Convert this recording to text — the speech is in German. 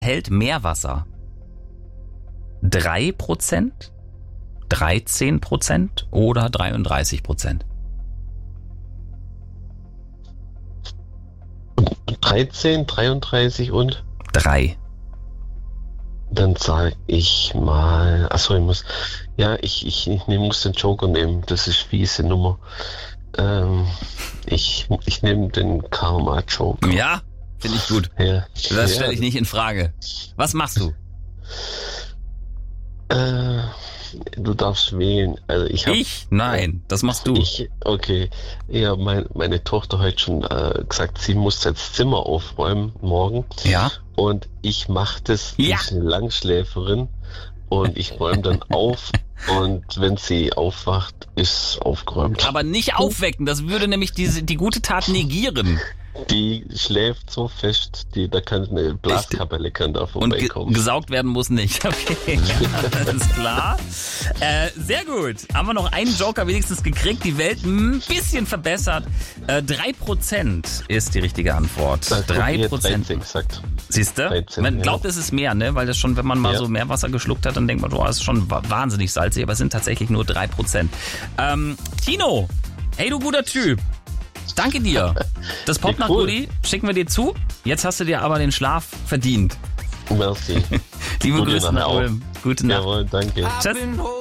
hält Meerwasser? 3%, 13% oder 33%? 13, 33 und? 3. Dann sage ich mal, achso, ich muss den Joker nehmen, das ist fiese Nummer. Ich nehme den Karma-Joker. Ja, finde ich gut. Ja. Das stelle ich nicht in Frage. Was machst du? Du darfst wählen. Also Nein, das machst du. Okay. Ja, meine Tochter hat schon gesagt, sie muss das Zimmer aufräumen morgen. Ja. Und ich mache das, Ja. die ist eine Langschläferin. Und ich räume dann auf. Und wenn sie aufwacht, ist aufgeräumt. Aber nicht aufwecken, das würde nämlich die gute Tat negieren. Die schläft so fest, da kann eine Blaskapelle da vorbeikommen. Und gesaugt werden muss nicht. Okay, ja, alles klar. Sehr gut. Haben wir noch einen Joker wenigstens gekriegt, die Welt ein bisschen verbessert. 3% ist die richtige Antwort. 3%. Exakt. Siehst du? Man glaubt, es ist mehr, ne? Weil das schon, wenn man mal so Meerwasser geschluckt hat, dann denkt man, das ist schon wahnsinnig salzig, aber es sind tatsächlich nur 3%. Tino, hey du guter Typ. Danke dir. Das Popnachgulli schicken wir dir zu. Jetzt hast du dir aber den Schlaf verdient. Merci. Liebe Grüße nach Ulm. Gute Nacht. Jawohl, danke. Tschüss.